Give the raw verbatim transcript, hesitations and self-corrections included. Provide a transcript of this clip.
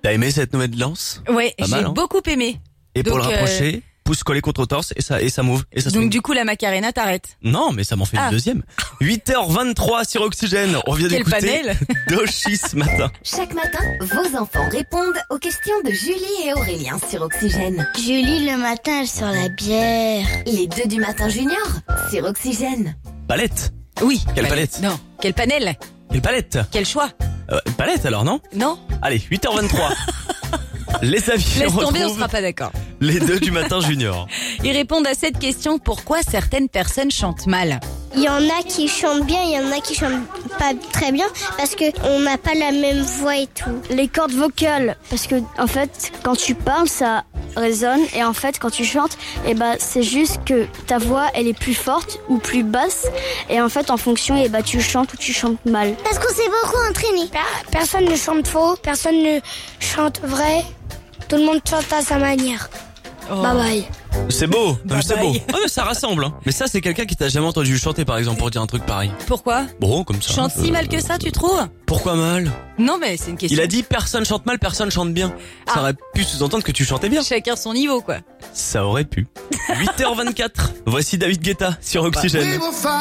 T'as aimé cette nouvelle danse? Ouais, Pas j'ai mal, hein. beaucoup aimé. Et pour Donc, le rapprocher, pouce collé contre le torse et ça et ça move et ça se Donc move. du coup la Macarena t'arrêtes. Non, mais ça m'en fait Ah. une deuxième. huit heures vingt-trois sur Oxygène. On vient Quel d'écouter panel. Doshi ce matin. Chaque matin, vos enfants répondent aux questions de Julie et Aurélien sur Oxygène. Julie, le matin, elle sort la bière. Les deux du matin junior sur Oxygène. Palette. Oui. Quelle palette? Non. Quel panel? Quelle palette? Quel choix? Euh, palette alors, non? Non. Allez, huit heures vingt-trois. Les avis, Laisse on tomber, on retrouve sera pas d'accord. les deux du matin junior. Ils répondent à cette question, pourquoi certaines personnes chantent mal? Il y en a qui chantent bien, il y en a qui chantent pas très bien parce que on n'a pas la même voix et tout. Les cordes vocales, parce que en fait, quand tu parles, ça résonne, et en fait, quand tu chantes, eh ben, c'est juste que ta voix, elle est plus forte ou plus basse, et en fait, en fonction, eh ben, tu chantes ou tu chantes mal. Parce qu'on s'est beaucoup entraîné. Personne ne chante faux, personne ne chante vrai. Tout le monde chante à sa manière. Oh. Bye bye. C'est beau, non, mais Bye c'est bye. beau. Ah, mais ça rassemble. Hein. Mais ça, c'est quelqu'un qui t'a jamais entendu chanter, par exemple, pour dire un truc pareil. Pourquoi? Bon, comme ça. Chante si Euh, mal que ça, tu trouves? Pourquoi mal? Non mais c'est une question. Il a dit personne chante mal, personne chante bien. Ça Ah. aurait pu sous-entendre que tu chantais bien. Chacun son niveau quoi. Ça aurait pu. huit heures vingt-quatre. Voici David Guetta sur Oxygène.